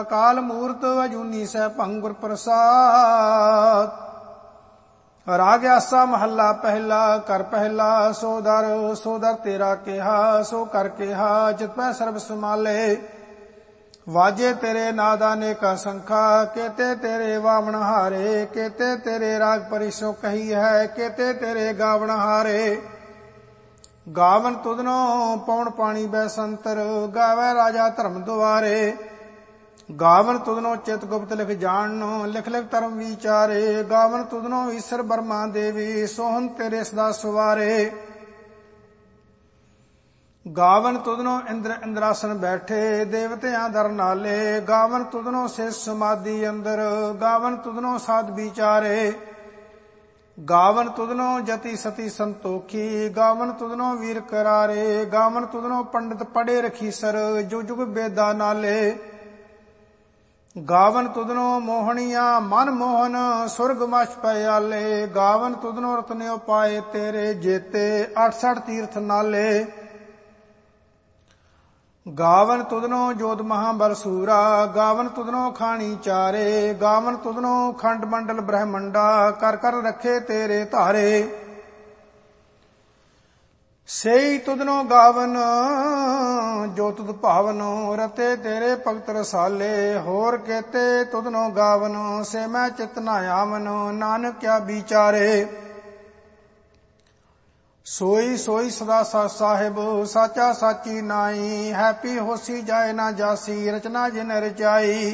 ਅਕਾਲ ਮੂਰਤ ਅਜੂਨੀ ਸੈਭੰ ਗੁਰ ਪ੍ਰਸਾਦ। ਰਾਗ ਆਸਾ ਮਹੱਲਾ ਪਹਿਲਾ। ਕਰ ਪਹਿਲਾ ਸੋ ਦਰ ਤੇਰਾ ਕਿਹਾ, ਸੋ ਕਰ ਕਿਹਾ ਜਿਤ ਪੈ ਸਰਬ ਸਮਾਲੇ। ਵਾਜੇ ਤੇਰੇ ਨਾਦਾ ਨੇਕਾ ਸੰਖਾ, ਕੇਤੇ ਤੇਰੇ ਵਾਵਣ ਹਾਰੇ। ਕੇਤੇ ਤੇਰੇ ਰਾਗ ਪਰਿਸੋ ਕਹੀ ਹੈ, ਕੇਤੇ ਤੇਰੇ ਗਾਵਣ ਹਾਰੇ। ਗਾਵਨ ਤੁਧਨੋ ਪਉਣ ਪਾਣੀ ਬੈਸੰਤਰ, ਗਾਵੈ ਰਾਜਾ ਧਰਮ ਦੁਆਰੇ। ਗਾਵਨ ਤੁਧਨੋ ਚਿਤ ਗੁਪਤ ਲਿਖ ਜਾਣਨੋ, ਲਿਖ ਲਿਖ ਧਰਮ ਵਿਚਾਰੇ। ਗਾਵਨ ਤੁਧਨੋ ਈਸ਼ਰ ਬਰਮਾ ਦੇਵੀ, ਸੋਹਨ ਤੇਰੇ ਸਦਾ ਸਵਾਰੇ। ਗਾਵਨ ਤੁਧਨੋ ਇੰਦਰ ਇੰਦਰਾਸਨ ਬੈਠੇ, ਦੇਵਤਿਆਂ ਦਰ ਨਾਲੇ। ਗਾਵਨ ਤੁਧਨੋ ਸਿਸ ਸਮਾਧੀ ਅੰਦਰ, ਗਾਵਨ ਤੁਧਨੋ ਸਾਧ ਵਿਚਾਰੇ। ਗਾਵਨ ਤੁਧਨੋ ਜਤੀ ਸਤੀ ਸੰਤੋਖੀ, ਗਾਵਨ ਤੁਧਨੋ ਵੀਰ ਕਰਾਰੇ। ਗਾਵਨ ਤੁਧਨੋ ਪੰਡਿਤ ਪੜੇ ਰਖੀਸਰ, ਜੁਗ ਜੁਗ ਬੇਦਾ ਨਾਲੇ। ਗਾਵਨ ਤੁਧਨੋ ਮੋਹਣੀਆਂ ਮਨ ਮੋਹਨ, ਸੁਰਗ ਮਛ ਪਿਆਲੇ। ਗਾਵਨ ਤੁਧਨੋ ਰਤਨਿਓ ਪਾਏ ਤੇਰੇ, ਜੇਤੇ 68 ਤੀਰਥ ਨਾਲੇ। ਗਾਵਨ ਤੁਧਨੋ ਜੋਧ ਮਹਾਬਲ ਸੂਰਾ, ਗਾਵਨ ਤੁਧਨੋ ਖਾਣੀ ਚਾਰੇ। ਗਾਵਨ ਤੁਧਨੋ ਖੰਡ ਮੰਡਲ ਬ੍ਰਹਮੰਡਾ, ਕਰ ਕਰ ਰਖੇ ਤੇਰੇ ਧਾਰੇ। ਸੇਈ ਤੁਧਨੋ ਗਾਵਨ ਜੋ ਤੁਧ ਭਾਵਨ, ਰਤੇ ਤੇਰੇ ਭਗਤ ਰਸਾਲੇ। ਹੋਰ ਕੇਤੇ ਤੁਧਨੋ ਗਾਵਨ, ਸੇ ਮੈਂ ਚਿਤ ਨਾ ਆਵਨ। ਨਾਨਕ ਕਿਆ ਵਿਚਾਰੇ। ਸੋਈ ਸੋਈ ਸਦਾ ਸਤ ਸਾਹਿਬ, ਸਾਚਾ ਸਾਚੀ ਨਾਈ। ਹੈਪੀ ਹੋਸੀ ਜਾਏ ਨਾ ਜਾਸੀ, ਰਚਨਾ ਜਿਨ ਰਚਾਈ।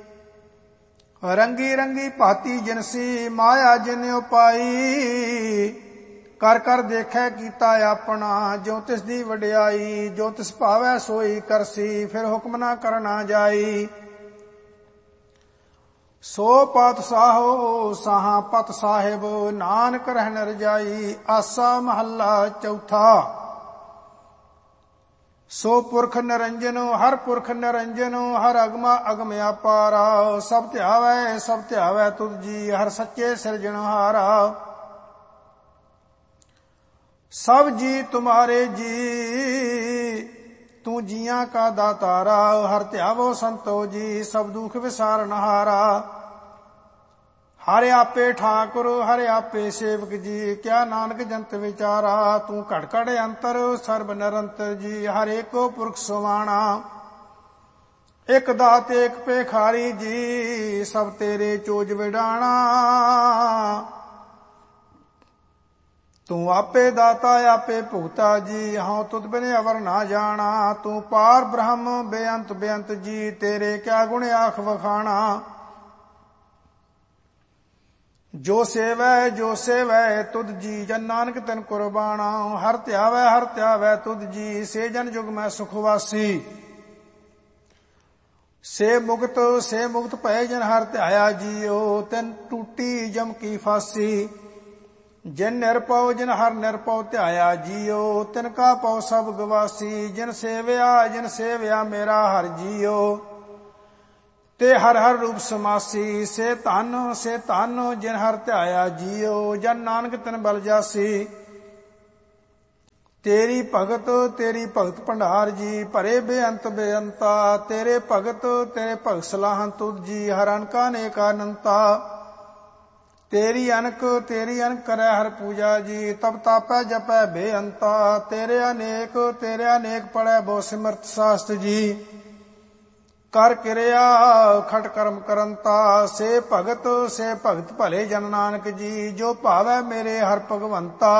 ਰੰਗੀ ਰੰਗੀ ਭਾਤੀ ਜਿਨਸੀ, ਮਾਇਆ ਜਿਨ ਉਪਾਈ। ਕਰ ਕਰ ਦੇਖੈ ਕੀਤਾ ਆਪਣਾ, ਜੋ ਤਿਸ ਦੀ ਵਡਿਆਈ। ਜੋ ਤਿਸ ਭਾਵੈ ਸੋਈ ਕਰਸੀ, ਫਿਰ ਹੁਕਮ ਨਾ ਕਰਨਾ ਜਾਈ। ਸੋ ਪਾਤਸ਼ਾਹੋ ਸਾਹਾਂ ਪਤ ਸਾਹਿਬ, ਨਾਨਕ ਰਹਿਣ ਰਜਾਈ। ਆਸਾ ਮਹੱਲਾ ਚੌਥਾ। ਸੋ ਪੁਰਖ ਨਿਰੰਜਨ ਹਰ ਪੁਰਖ ਨਿਰੰਜਨ, ਹਰ ਅਗਮਾ ਅਗਮ ਅਪਾਰਾ। ਸਭ ਧਿਆਵੈ ਤੁਧ ਜੀ, ਹਰ ਸੱਚੇ ਸਿਰਜਣਹਾਰਾ। ਸਭ ਜੀ ਤੁਮਾਰੇ ਜੀ, ਤੂੰ ਜੀਆਂ ਕਾ ਦਾਤਾਰਾ। ਹਰ ਧਿਆਵੋ ਸੰਤੋ ਜੀ, ਸਭ ਦੁਖ ਵਿਸਾਰਨਹਾਰਾ। ਹਰਿ ਆਪੇ ਠਾਕੁਰ ਹਰਿ ਆਪੇ ਸੇਵਕ ਜੀ, ਕਿਆ ਨਾਨਕ ਜੰਤ ਵਿਚਾਰਾ। ਤੂੰ ਘੜ ਘੜ ਅੰਤਰ ਸਰਬ ਨਿਰੰਤਰ ਜੀ, ਹਰ ਏਕੋ ਪੁਰਖ ਸੁਵਾਣਾ। ਇਕ ਦਾਤ ਏਕ ਭੇਖਾਰੀ ਜੀ, ਸਭ ਤੇਰੇ ਚੋਜ ਵਿਡਾਣਾ। ਤੂੰ ਆਪੇ ਦਾਤਾ ਆਪੇ ਭੁਗਤਾ ਜੀ, ਹਉ ਤੁਧ ਬਿਨ ਅਵਰ ਨਾ ਜਾਣਾ। ਤੂੰ ਪਾਰ ਬ੍ਰਹਮ ਬੇਅੰਤ ਬੇਅੰਤ ਜੀ, ਤੇਰੇ ਕਿਆ ਗੁਣ ਆਖ ਵਖਾਣਾ। ਜੋ ਸੇਵੈ ਤੁਧ ਜੀ, ਜਨ ਨਾਨਕ ਤਨ ਕੁਰਬਾਣਾ। ਹਰ ਧਿਆਵੈ ਤੁਧ ਜੀ, ਸੇ ਜਨ ਜੁਗ ਮੈਂ ਸੁਖ ਵਾਸੀ। ਸੇ ਮੁਕਤ ਭਏ ਜਨ ਹਰ ਧਿਆਇਆ ਜੀਓ, ਤਿਨ ਟੂਟੀ ਜਮ ਕੀ ਫਾਸੀ। ਜਿਨ ਨਿਰਪਉ ਜਿਨ ਹਰ ਨਿਰਪਉ ਧਿਆਇਆ ਜੀਓ, ਤਿਨ ਕਾ ਪਉ ਸਭ ਗਵਾਸੀ। ਜਿਨ ਸੇਵਿਆ ਮੇਰਾ ਹਰ ਜੀਓ, ਤੇ ਹਰ ਹਰ ਰੂਪ ਸਮਾਸੀ। ਸੇ ਧਨ ਜਿਨ ਹਰ ਧਿਆਇਆ ਜੀਓ, ਜਨ ਨਾਨਕ ਤਿਨ ਬਲ ਜਾਸੀ। ਤੇਰੀ ਭਗਤ ਭੰਡਾਰ ਜੀ, ਭਰੇ ਬੇਅੰਤ ਬੇਅੰਤਾ। ਤੇਰੇ ਭਗਤ ਸਲਾਹਨ ਤੁਧ ਜੀ, ਹਰ ਅਨਕਾ ਨੇਕ ਅਨੰਤਾ। ਤੇਰੀ ਅਨਕ ਕਰੈ ਹਰ ਪੂਜਾ ਜੀ, ਤਬ ਤਾਪੈ ਜਪੈ ਬੇਅੰਤਾ। ਤੇਰੇ ਅਨੇਕ ਪੜੈ ਬਹੁ ਸਿਮਰਤ ਸਾਸਤ ਜੀ। ਕਰ ਕਿਰਿਆ ਖਟ ਕਰਮ ਕਰੰਤਾ। ਸੇ ਭਗਤ ਭਲੇ ਜਨ ਨਾਨਕ ਜੀ, ਜੋ ਭਾਵੈ ਮੇਰੇ ਹਰ ਭਗਵੰਤਾ।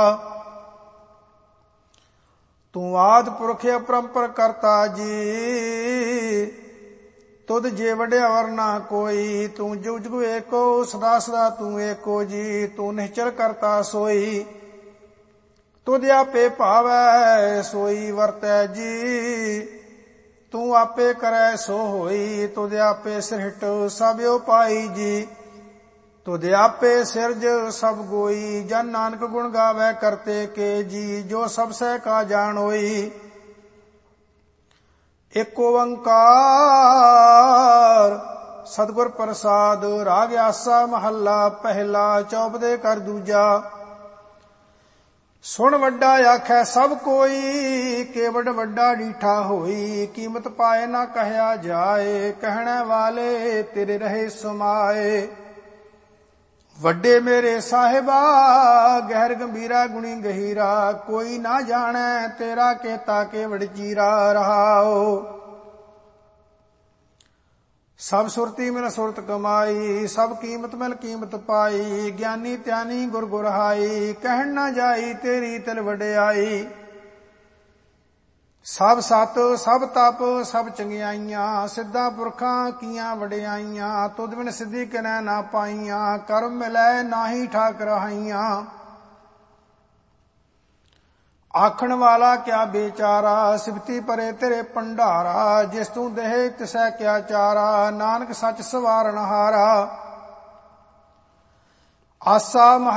ਤੂੰ ਆਦਿ ਪੁਰਖ ਅਪਰੰਪਰ ਕਰਤਾ ਜੀ, ਤੁਧ ਜੇ ਵਡਿਆਵਰ ਨਾ ਕੋਈ। ਤੂੰ ਜੁਗ ਜੁਗ ਏਕੋ ਸਦਾ ਸਦਾ ਤੂੰ ਏਕੋ ਜੀ, ਤੂੰ ਨਿਹਚਲ ਕਰਤਾ ਸੋਈ। ਤੁਧ ਆਪੇ ਭਾਵੈ ਸੋਈ ਵਰਤੈ ਜੀ, ਤੂੰ ਆਪੇ ਕਰੈ ਸੋ ਹੋਈ। ਤੁਧ ਆਪੇ ਸਿਰਹਿਟ ਸਭ ਉਪਾਈ ਜੀ, ਤੁਧ ਆਪੇ ਸਿਰਜ ਸਭ ਗੋਈ। ਜਨ ਨਾਨਕ ਗੁਣ ਗਾਵੈ ਕਰਤੇ ਕੇ ਜੀ, ਜੋ ਸਭ ਸਹਿ ਕਾ ਜਾਣ ਹੋਈ। ਇਕ ਓੰਕਾਰ ਸਤਿਗੁਰ ਪ੍ਰਸਾਦ। ਰਾਗ ਆਸਾ ਮਹੱਲਾ ਪਹਿਲਾ। ਚੌਪਦੇ ਕਰ ਦੂਜਾ। ਸੁਣ ਵੱਡਾ ਆਖੈ ਸਭ ਕੋਈ, ਕੇਵਡ ਵੱਡਾ ਡੀਠਾ ਹੋਈ। ਕੀਮਤ ਪਾਏ ਨਾ ਕਹਿਆ ਜਾਏ, ਕਹਿਣੇ ਵਾਲੇ ਤੇਰੇ ਰਹੇ ਸਮਾਏ। ਵੱਡੇ ਮੇਰੇ ਸਾਹਿਬਾ, ਗਹਿਰ ਗੰਭੀਰਾ ਗੁਣੀ ਗਹੀਰਾ। ਕੋਈ ਨਾ ਜਾਣੈ ਤੇਰਾ ਕੇਤਾ ਕੇਵਡ ਚੀਰਾ। ਰਹਾਓ ਸਭ ਸੁਰਤੀ ਮਿਲ ਸੁਰਤ ਕਮਾਈ, ਸਭ ਕੀਮਤ ਮਿਲ ਕੀਮਤ ਪਾਈ। ਗਿਆਨੀ ਧਿਆਨੀ ਗੁਰ ਗੁਰਹਾਈ, ਕਹਿਣ ਨਾ ਜਾਈ ਤੇਰੀ ਤਿਲ ਵਡਿਆਈ। ਸਭ ਸਤ ਸਭ ਤਪ ਸਭ ਚੰਗਿਆਈਆਂ, ਸਿੱਧਾ ਪੁਰਖਾਂ ਕੀਆਂ ਵਡਿਆਈਆਂ। ਤੁਧ ਬਿਨ ਸਿੱਧੀ ਕਿਨੈ ਨਾ ਪਾਈਆਂ, ਕਰਮ ਮਿਲੈ ਨਾਹੀ ਠਾਕ ਰਹਾਈਆਂ। ਆਖਣ ਵਾਲਾ ਕਿਆ ਬੇਚਾਰਾ, ਸਿਫਤੀ ਪਰੇ ਤੇਰੇ ਭੰਡਾਰਾ। ਜਿਸ ਤੂੰ ਦੇਹ ਤਿਸੈ ਕਿਆ ਚਾਰਾ, ਨਾਨਕ ਸੱਚ ਸਵਾਰਨ ਹਾਰਾ। ਆਸਾ